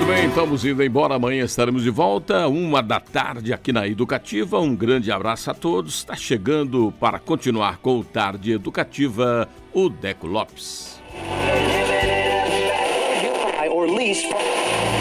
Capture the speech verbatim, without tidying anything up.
Muito bem, estamos indo embora. Amanhã estaremos de volta, uma da tarde aqui na Educativa. Um grande abraço a todos. Está chegando para continuar com o Tarde Educativa, o Deco Lopes.